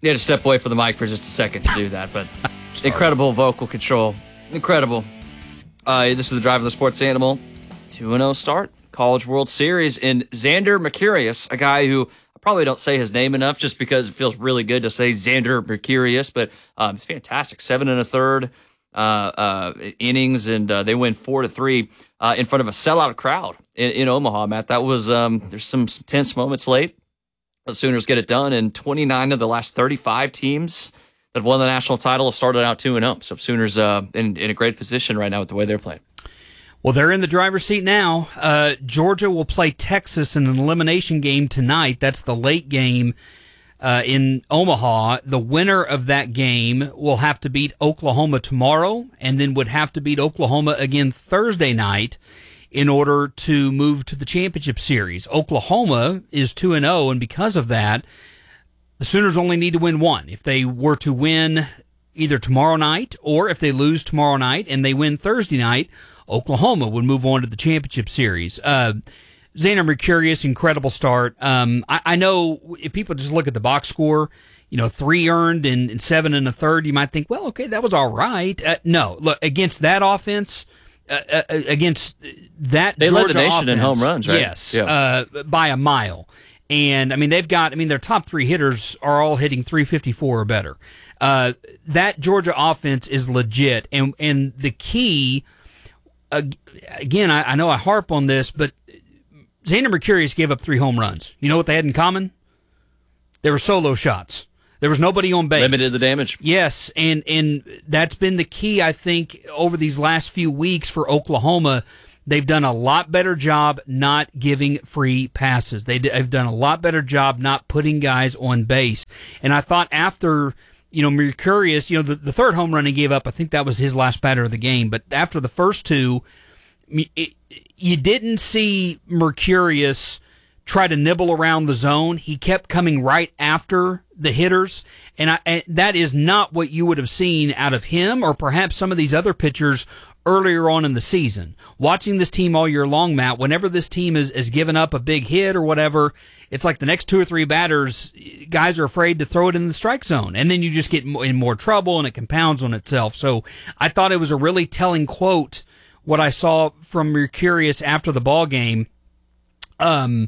You had to step away from the mic for just a second to do that, but incredible vocal control. Incredible. This is the Drive of the Sports Animal. 2-0 start. College World Series. And Xander Mercurius, a guy who I probably don't say his name enough just because it feels really good to say Xander Mercurius, but it's fantastic. 7 1/3 innings, and they win 4-3 in front of a sellout crowd in Omaha, Matt. That was, there's some tense moments late. The Sooners get it done, and 29 of the last 35 teams that have won the national title have started out 2-0. So Sooners in a great position right now with the way they're playing. Well, they're in the driver's seat now. Georgia will play Texas in an elimination game tonight. That's the late game in Omaha. The winner of that game will have to beat Oklahoma tomorrow, and then would have to beat Oklahoma again Thursday night in order to move to the championship series. Oklahoma is 2-0, and because of that, the Sooners only need to win one. If they were to win either tomorrow night, or if they lose tomorrow night and they win Thursday night, Oklahoma would move on to the championship series. Xander Mercurius, incredible start. I know if people just look at the box score, 3 earned and 7 1/3, you might think, well, okay, that was all right. No, look, against that offense, against that they Georgia led the nation offense, in home runs, right? Yes, by a mile. And, their top 3 hitters are all hitting 354 or better. That Georgia offense is legit. And the key, again, I know I harp on this, but Xander Mercurius gave up 3 home runs. You know what they had in common? They were solo shots. There was nobody on base. Limited the damage. Yes, and that's been the key, I think, over these last few weeks for Oklahoma. They've done a lot better job not giving free passes. They've done a lot better job not putting guys on base. And I thought after, Mercurius, the third home run he gave up, I think that was his last batter of the game. But after the first 2, you didn't see Mercurius try to nibble around the zone. He kept coming right after the hitters, and that is not what you would have seen out of him or perhaps some of these other pitchers earlier on in the season. Watching this team all year long, Matt, whenever this team is given up a big hit or whatever, it's like the next 2 or 3 batters, guys are afraid to throw it in the strike zone, and then you just get in more trouble, and it compounds on itself. So I thought it was a really telling quote, what I saw from Mercurius after the ball game. And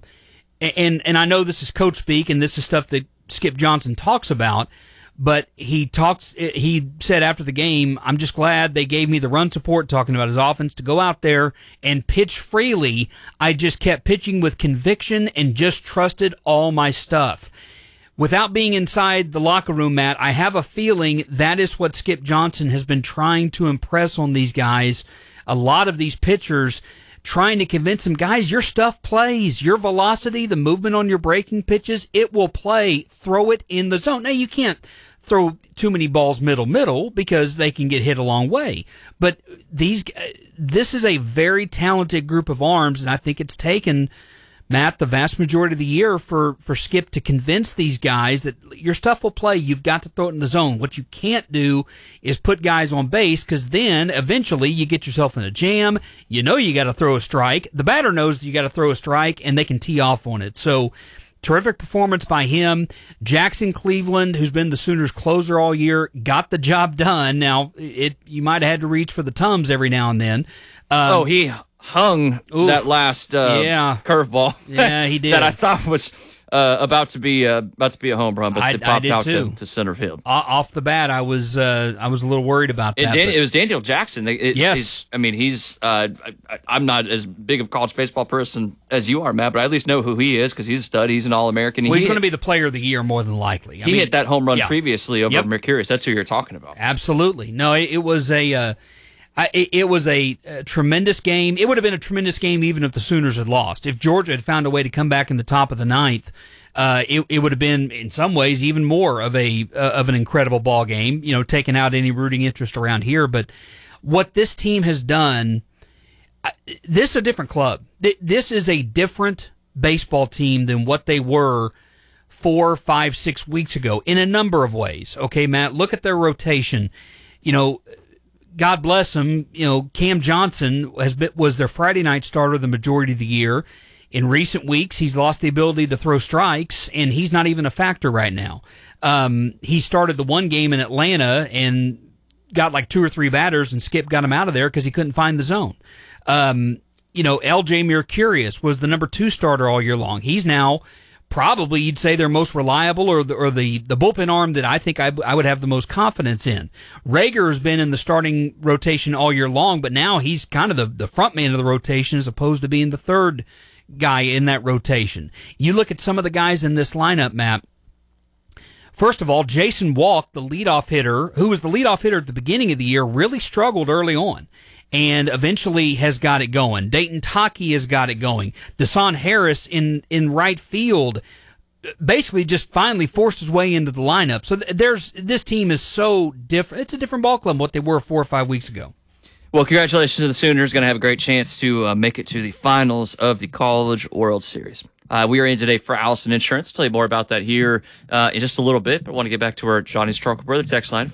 I know this is coach speak, and this is stuff that Skip Johnson talks about, but he said after the game, I'm just glad they gave me the run support, talking about his offense, to go out there and pitch freely. I just kept pitching with conviction and just trusted all my stuff. Without being inside the locker room, Matt, I have a feeling that is what Skip Johnson has been trying to impress on these guys, a lot of these pitchers, trying to convince them, guys, your stuff plays. Your velocity, the movement on your breaking pitches, it will play. Throw it in the zone. Now, you can't throw too many balls middle because they can get hit a long way. But this is a very talented group of arms, and I think it's taken, Matt, the vast majority of the year for Skip to convince these guys that your stuff will play. You've got to throw it in the zone. What you can't do is put guys on base, because then eventually you get yourself in a jam. You got to throw a strike. The batter knows you got to throw a strike, and they can tee off on it. So terrific performance by him. Jackson Cleveland, who's been the Sooners closer all year, got the job done. Now, you might have had to reach for the Tums every now and then. He hung that last curveball. Yeah, he did. That I thought was about to be a home run, but it popped out to center field. Off the bat, I was a little worried about that. It was Daniel Jackson. Yes. He's I'm not as big of a college baseball person as you are, Matt, but I at least know who he is because he's a stud. He's an All-American. Well, he's going to be the player of the year more than likely. He hit that home run previously over Mercurius. That's who you're talking about. Absolutely. No, it was a tremendous game. It would have been a tremendous game even if the Sooners had lost. If Georgia had found a way to come back in the top of the 9th, it would have been in some ways even more of an incredible ball game. Taking out any rooting interest around here. But what this team has done, this is a different club. This is a different baseball team than what they were 4, 5, 6 weeks ago in a number of ways. Okay, Matt, look at their rotation. God bless him. Cam Johnson was their Friday night starter the majority of the year. In recent weeks, he's lost the ability to throw strikes, and he's not even a factor right now. He started the one game in Atlanta and got like 2 or 3 batters, and Skip got him out of there because he couldn't find the zone. L.J. Mercurius was the number 2 starter all year long. He's now probably, you'd say, their most reliable or the bullpen arm that I think I would have the most confidence in. Rager has been in the starting rotation all year long, but now he's kind of the front man of the rotation as opposed to being the third guy in that rotation. You look at some of the guys in this lineup, Matt. First of all, Jason Walk, the leadoff hitter, who was the leadoff hitter at the beginning of the year, really struggled early on and eventually has got it going. Dayton Taki has got it going. Dasan Harris in right field basically just finally forced his way into the lineup. So this team is so different. It's a different ball club than what they were 4 or 5 weeks ago. Well, congratulations to the Sooners. Going to have a great chance to make it to the finals of the College World Series. We are in today for Allison Insurance. I'll tell you more about that here in just a little bit, but I want to get back to our Johnny's Charcoal Brother text line,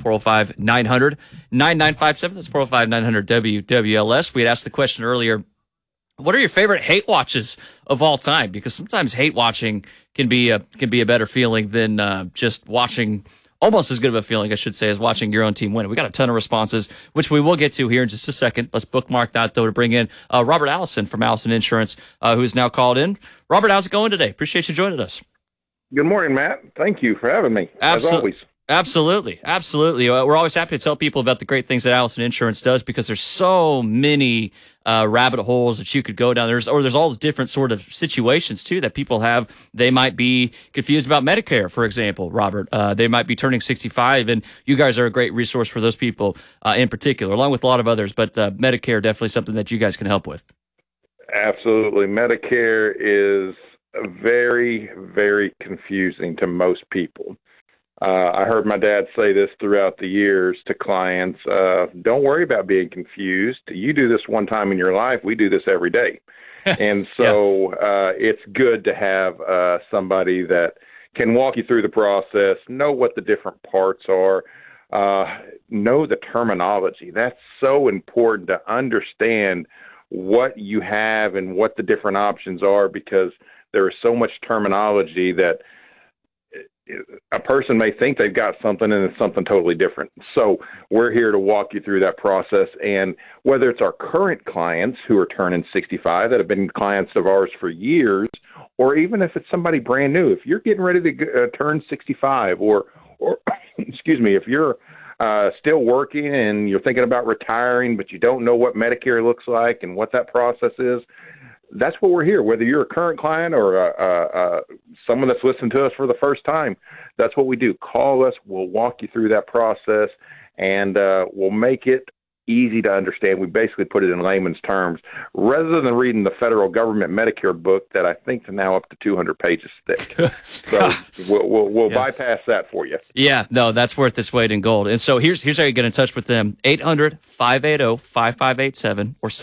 405-900-9957. That's 405-900-WWLS. We had asked the question earlier, what are your favorite hate watches of all time? Because sometimes hate watching can be a better feeling than just watching. Almost as good of a feeling, I should say, as watching your own team win. We got a ton of responses, which we will get to here in just a second. Let's bookmark that, though, to bring in Robert Allison from Allison Insurance, who is now called in. Robert, how's it going today? Appreciate you joining us. Good morning, Matt. Thank you for having me, as always. Absolutely. We're always happy to tell people about the great things that Allison Insurance does because there's so many rabbit holes that you could go down. There's all the different sort of situations, too, that people have. They might be confused about Medicare, for example, Robert. They might be turning 65, and you guys are a great resource for those people in particular, along with a lot of others. But Medicare, definitely something that you guys can help with. Absolutely. Medicare is very, very confusing to most people. I heard my dad say this throughout the years to clients, don't worry about being confused. You do this one time in your life. We do this every day. And so it's good to have somebody that can walk you through the process, know what the different parts are, know the terminology. That's so important to understand what you have and what the different options are, because there is so much terminology that a person may think they've got something and it's something totally different. So we're here to walk you through that process. And whether it's our current clients who are turning 65 that have been clients of ours for years, or even if it's somebody brand new, if you're getting ready to turn 65 or excuse me, if you're still working and you're thinking about retiring, but you don't know what Medicare looks like and what that process is, that's what we're here. Whether you're a current client or someone that's listened to us for the first time, that's what we do. Call us. We'll walk you through that process, and we'll make it easy to understand. We basically put it in layman's terms, rather than reading the federal government Medicare book that I think is now up to 200 pages thick. So we'll bypass that for you. Yeah, no, that's worth its weight in gold. And so here's how you get in touch with them: 800-580-5587 or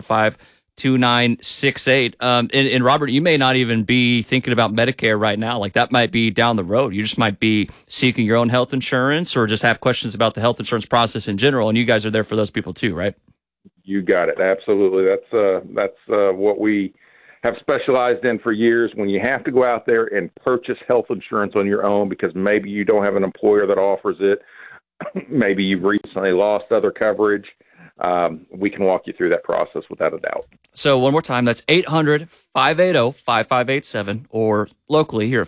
745-2968. And Robert, you may not even be thinking about Medicare right now. Like, that might be down the road. You just might be seeking your own health insurance or just have questions about the health insurance process in general. And you guys are there for those people too, right? You got it. Absolutely. That's what we have specialized in for years. When you have to go out there and purchase health insurance on your own because maybe you don't have an employer that offers it, maybe you've recently lost other coverage, we can walk you through that process without a doubt. So one more time, that's 800-580-5587 or locally here at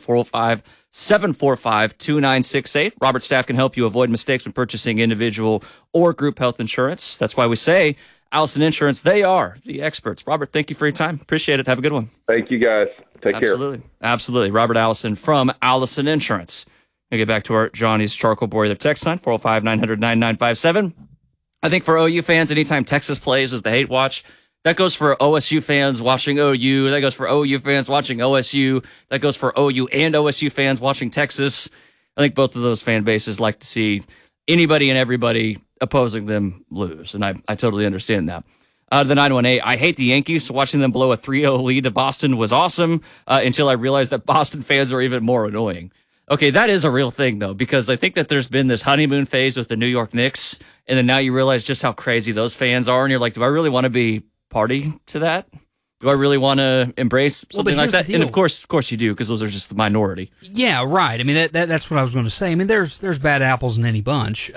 405-745-2968. Robert's staff can help you avoid mistakes when purchasing individual or group health insurance. That's why we say Allison Insurance, they are the experts. Robert, thank you for your time. Appreciate it. Have a good one. Thank you, guys. Take care. Absolutely. Robert Allison from Allison Insurance. We'll get back to our Johnny's Charcoal Boiler text line, 405-900-9957. I think for OU fans, anytime Texas plays is the hate watch. That goes for OSU fans watching OU. That goes for OU fans watching OSU. That goes for OU and OSU fans watching Texas. I think both of those fan bases like to see anybody and everybody opposing them lose, and I totally understand that. The 918, I hate the Yankees, so watching them blow a 3-0 lead to Boston was awesome until I realized that Boston fans are even more annoying. Okay, that is a real thing, though, because I think that there's been this honeymoon phase with the New York Knicks, and then now you realize just how crazy those fans are, and you're like, do I really want to be party to that? Do I really want to embrace something like that? And of course you do, because those are just the minority. Yeah, right. I mean, that's what I was going to say. I mean, there's bad apples in any bunch.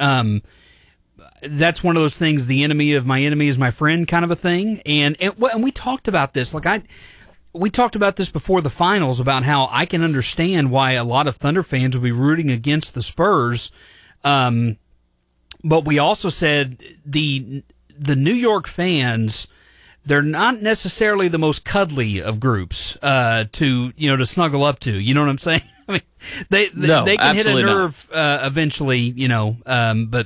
That's one of those things. The enemy of my enemy is my friend, kind of a thing. And we talked about this. We talked about this before the finals, about how I can understand why a lot of Thunder fans would be rooting against the Spurs. But we also said the New York fans, they're not necessarily the most cuddly of groups to snuggle up to. You know what I'm saying? I mean, they can hit a nerve eventually. But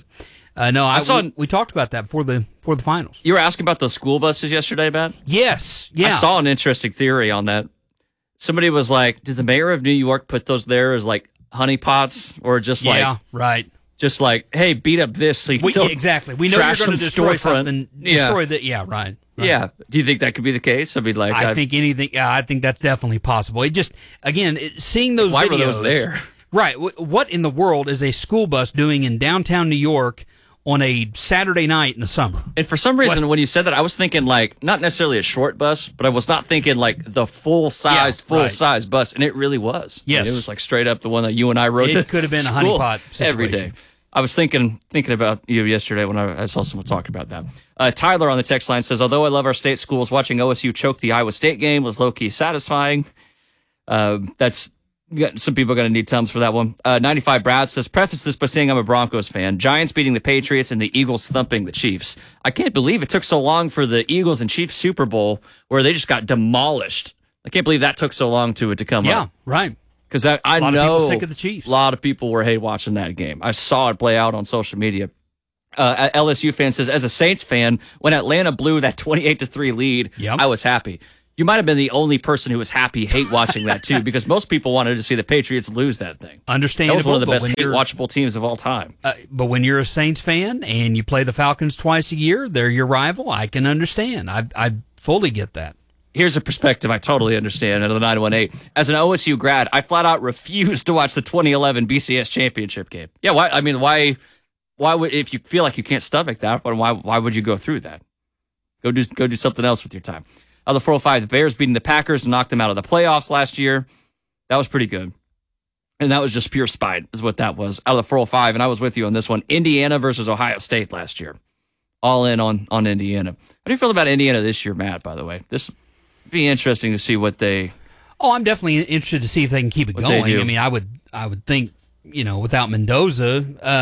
no, we talked about that before the finals. You were asking about the school buses yesterday, Ben? Yes. Yeah. I saw an interesting theory on that. Somebody was like, "Did the mayor of New York put those there as like honeypots, or just right?" Just like, hey, beat up this so you don't exactly. We know you're going to destroy something. Destroy that. Yeah, right. Yeah. Do you think that could be the case? I mean, like, I think anything. Yeah, I think that's definitely possible. It just, again, seeing those why videos. Were those there? Right. What in the world is a school bus doing in downtown New York on a Saturday night in the summer? And for some reason, when you said that, I was thinking like not necessarily a short bus, but I was not thinking like the full-size bus, and it really was. Yes. I mean, it was like straight up the one that you and I rode. It could have been a honeypot situation. Every day. I was thinking about you yesterday when I saw someone talk about that. Tyler on the text line says, although I love our state schools, watching OSU choke the Iowa State game was low-key satisfying. That's some people are going to need Tums for that one. 95 Brad says, preface this by saying I'm a Broncos fan. Giants beating the Patriots and the Eagles thumping the Chiefs. I can't believe it took so long for the Eagles and Chiefs Super Bowl where they just got demolished. I can't believe that took so long to come up. Yeah, right. Because I know a lot of people sick of the Chiefs. A lot of people were watching that game. I saw it play out on social media. LSU fan says, as a Saints fan, when Atlanta blew that 28-3 lead, I was happy. You might have been the only person who was happy watching that too, because most people wanted to see the Patriots lose that thing. Understandable. That was one of the best hate-watchable teams of all time. But when you're a Saints fan and you play the Falcons twice a year, they're your rival. I can understand. I fully get that. Here's a perspective I totally understand out of the 918. As an OSU grad, I flat out refused to watch the 2011 BCS championship game. Yeah, why? I mean, why would, if you feel like you can't stomach that, why would you go through that? Go do something else with your time. The 405, the Bears beating the Packers and knocked them out of the playoffs last year. That was pretty good. And that was just pure spite, is what that was. Out of the 405, and I was with you on this one. Indiana versus Ohio State last year. All in on Indiana. How do you feel about Indiana this year, Matt, by the way? This would be interesting to see what they... Oh, I'm definitely interested to see if they can keep it going. I mean, I would think, without Mendoza...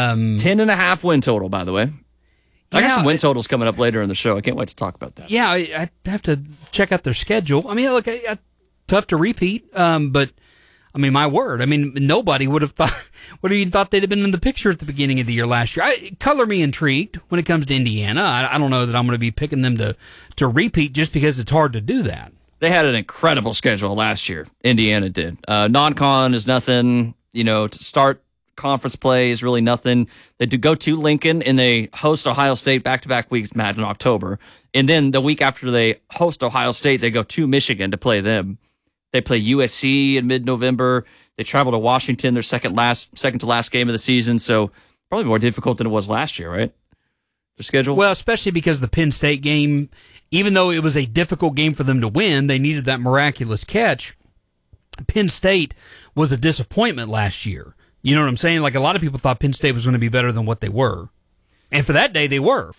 10.5 win total, by the way. I got some win totals coming up later in the show. I can't wait to talk about that. Yeah, I have to check out their schedule. I mean, look, tough to repeat, but I mean, my word. I mean, nobody would have thought they'd have been in the picture at the beginning of the year last year. Color me intrigued when it comes to Indiana. I don't know that I'm going to be picking them to repeat just because it's hard to do that. They had an incredible schedule last year. Indiana did. Non-con is nothing. To start conference play is really nothing. They do go to Lincoln and they host Ohio State back-to-back weeks, Matt, in October. And then the week after they host Ohio State, they go to Michigan to play them. They play USC in mid-November. They travel to Washington, their second to last game of the season. So probably more difficult than it was last year, right? Their schedule? Well, especially because the Penn State game, even though it was a difficult game for them to win, they needed that miraculous catch. Penn State was a disappointment last year. You know what I'm saying? Like, a lot of people thought Penn State was going to be better than what they were. And for that day, they were.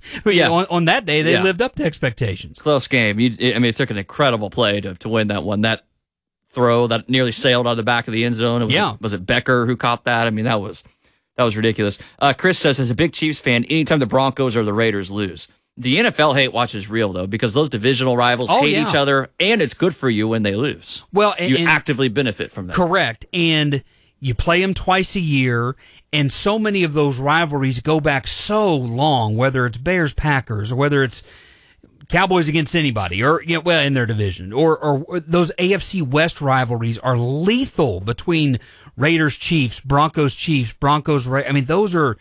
On that day, they lived up to expectations. Close game. It took an incredible play to win that one. That throw that nearly sailed out of the back of the end zone. Was it Becker who caught that? I mean, that was ridiculous. Chris says, as a big Chiefs fan, anytime the Broncos or the Raiders lose. The NFL hate watch is real, though, because those divisional rivals hate each other, and it's good for you when they lose. Well, you actively benefit from that. Correct. And you play them twice a year, and so many of those rivalries go back so long, whether it's Bears-Packers or whether it's Cowboys against anybody, or in their division, or those AFC West rivalries are lethal between Raiders-Chiefs, Broncos-Chiefs, Broncos. I mean, those are,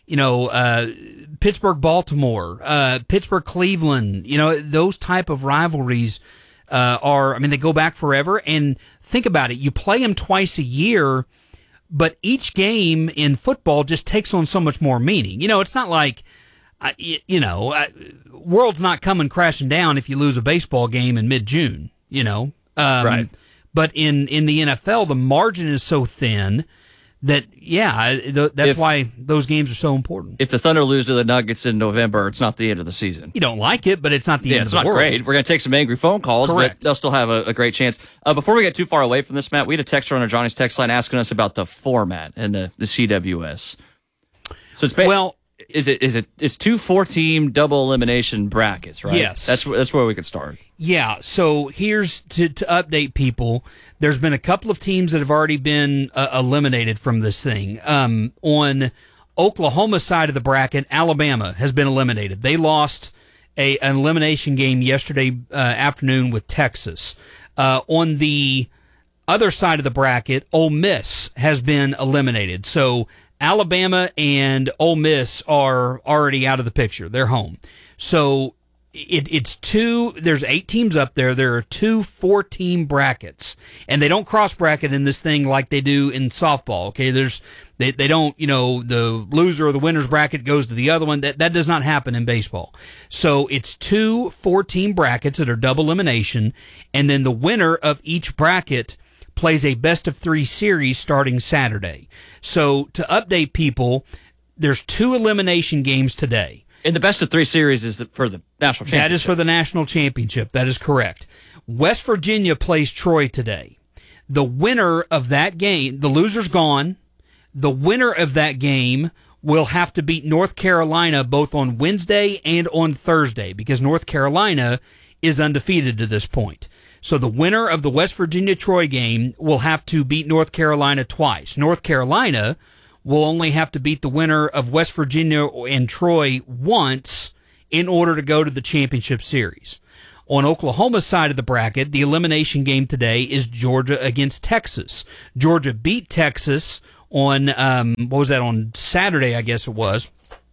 Pittsburgh-Baltimore, Pittsburgh-Cleveland. Those type of rivalries they go back forever. And think about it: you play them twice a year. But each game in football just takes on so much more meaning. It's not like, world's not coming crashing down if you lose a baseball game in mid-June, Right. But in the NFL, the margin is so thin that, that's why those games are so important. If the Thunder lose to the Nuggets in November, it's not the end of the season. You don't like it, but it's not the end of the world. It's not great. We're going to take some angry phone calls, Correct. but they'll still have a great chance. Before we get too far away from this, Matt, we had a texter on our Johnny's text line asking us about the format and the CWS. So it's two 4-team double elimination brackets, right? Yes. That's where we could start. Yeah, so here's to update people. There's been a couple of teams that have already been eliminated from this thing. On Oklahoma's side of the bracket, Alabama has been eliminated. They lost an elimination game yesterday afternoon with Texas. On the other side of the bracket, Ole Miss has been eliminated. So Alabama and Ole Miss are already out of the picture. They're home. So there's 8 teams up there. There are 2 4-team brackets, and they don't cross bracket in this thing like they do in softball. Okay, they don't, the loser or the winner's bracket goes to the other one. That does not happen in baseball. So it's 2 4-team brackets that are double elimination, and then the winner of each bracket plays a best-of-3 series starting Saturday. So to update people, there's 2 elimination games today. And the best-of-3 series is for the national championship. That is for the national championship. That is correct. West Virginia plays Troy today. The winner of that game, the loser's gone. The winner of that game will have to beat North Carolina both on Wednesday and on Thursday because North Carolina is undefeated to this point. So the winner of the West Virginia-Troy game will have to beat North Carolina twice. North Carolina will only have to beat the winner of West Virginia and Troy once in order to go to the championship series. On Oklahoma's side of the bracket, the elimination game today is Georgia against Texas. Georgia beat Texas on, on Saturday, I guess it was.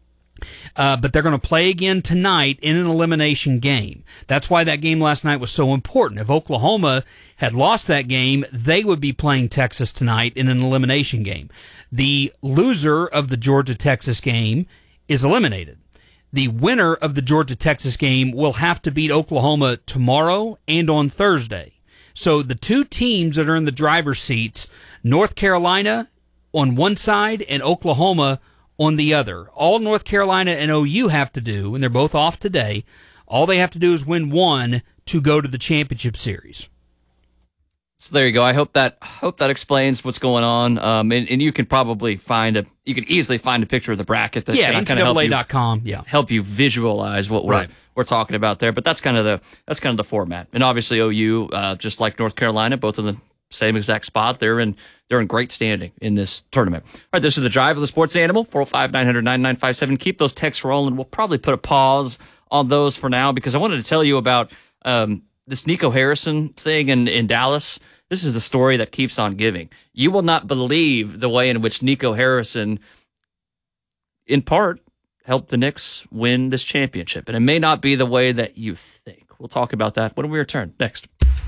But they're going to play again tonight in an elimination game. That's why that game last night was so important. If Oklahoma had lost that game, they would be playing Texas tonight in an elimination game. The loser of the Georgia-Texas game is eliminated. The winner of the Georgia-Texas game will have to beat Oklahoma tomorrow and on Thursday. So the 2 teams that are in the driver's seats, North Carolina on one side and Oklahoma on the other. All North Carolina and OU have to do, and they're both off today, all they have to do is win one to go to the championship series. So there you go. I hope that explains what's going on. And you can probably easily find a picture of the bracket that's going to NCAA.com. help you visualize what we're talking about there. But that's kind of the format. And obviously OU, just like North Carolina, both in the same exact spot. They're in great standing in this tournament. All right, this is the Drive of the Sports Animal, 405-900-9957. Keep those texts rolling. We'll probably put a pause on those for now because I wanted to tell you about this Nico Harrison thing in Dallas. This is the story that keeps on giving. You will not believe the way in which Nico Harrison, in part, helped the Knicks win this championship. And it may not be the way that you think. We'll talk about that when we return next.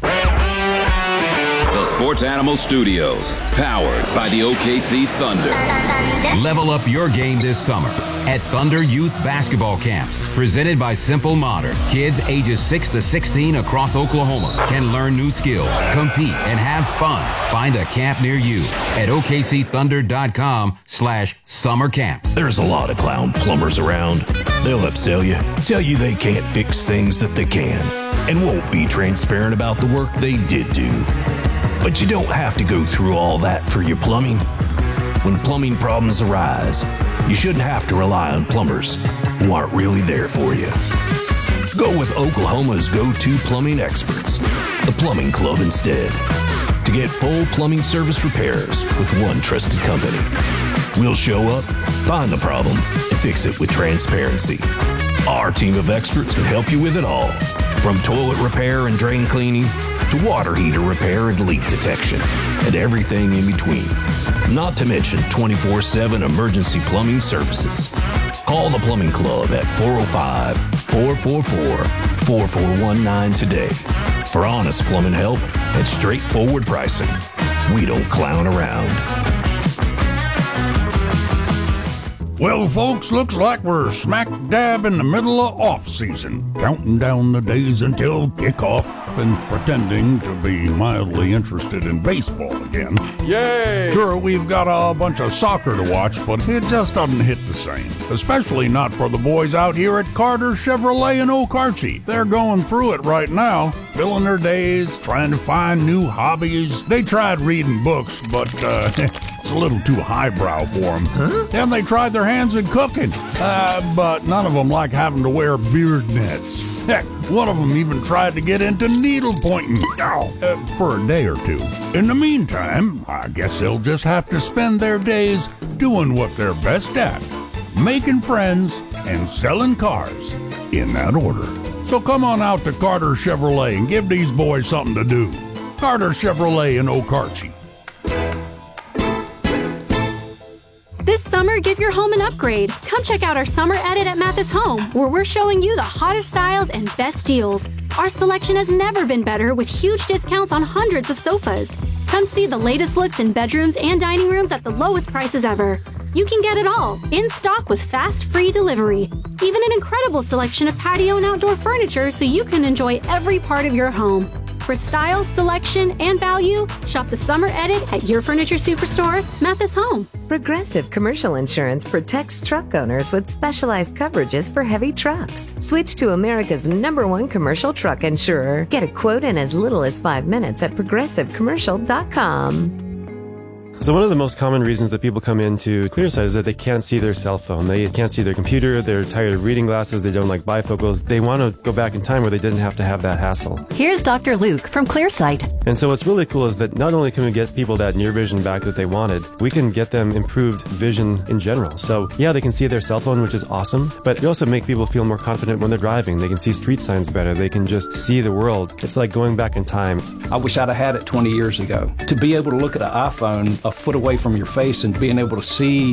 The Sports Animal Studios, powered by the OKC Thunder. Level up your game this summer at Thunder Youth Basketball Camps, presented by Simple Modern. Kids ages 6 to 16 across Oklahoma can learn new skills, compete, and have fun. Find a camp near you at OKCThunder.com/summer camps. There's a lot of clown plumbers around. They'll upsell you, tell you they can't fix things that they can, and won't be transparent about the work they did do. But you don't have to go through all that for your plumbing. When plumbing problems arise, you shouldn't have to rely on plumbers who aren't really there for you. Go with Oklahoma's go-to plumbing experts, the Plumbing Club instead, to get full plumbing service repairs with one trusted company. We'll show up, find the problem, and fix it with transparency. Our team of experts can help you with it all, from toilet repair and drain cleaning to water heater repair and leak detection, and everything in between. Not to mention 24/7 emergency plumbing services. Call the Plumbing Club at 405-444-4419 today for honest plumbing help and straightforward pricing. We don't clown around. Well, folks, looks like we're smack dab in the middle of off-season, counting down the days until kickoff and pretending to be mildly interested in baseball again. Yay! Sure, we've got a bunch of soccer to watch, but it just doesn't hit the same, especially not for the boys out here at Carter Chevrolet in Okarche. They're going through it right now, filling their days, trying to find new hobbies. They tried reading books, but it's a little too highbrow for them. Huh? Then they tried their hands at cooking, but none of them like having to wear beard nets. Heck, one of them even tried to get into needle pointing for a day or two. In the meantime, I guess they'll just have to spend their days doing what they're best at, making friends and selling cars, in that order. So come on out to Carter Chevrolet and give these boys something to do. Carter Chevrolet in Okarche. This summer, give your home an upgrade. Come check out our summer edit at Mathis Home, where we're showing you the hottest styles and best deals. Our selection has never been better, with huge discounts on hundreds of sofas. Come see the latest looks in bedrooms and dining rooms at the lowest prices ever. You can get it all, in stock with fast, free delivery. Even an incredible selection of patio and outdoor furniture so you can enjoy every part of your home. For style, selection, and value, shop the summer edit at your furniture superstore, Mathis Home. Progressive Commercial Insurance protects truck owners with specialized coverages for heavy trucks. Switch to America's #1 commercial truck insurer. Get a quote in as little as 5 minutes at progressivecommercial.com. So one of the most common reasons that people come into Clearsight is that they can't see their cell phone. They can't see their computer. They're tired of reading glasses. They don't like bifocals. They want to go back in time where they didn't have to have that hassle. Here's Dr. Luke from Clearsight. And so what's really cool is that not only can we get people that near vision back that they wanted, we can get them improved vision in general. So yeah, they can see their cell phone, which is awesome, but we also make people feel more confident when they're driving. They can see street signs better. They can just see the world. It's like going back in time. I wish I'd have had it 20 years ago. To be able to look at an iPhone a foot away from your face and being able to see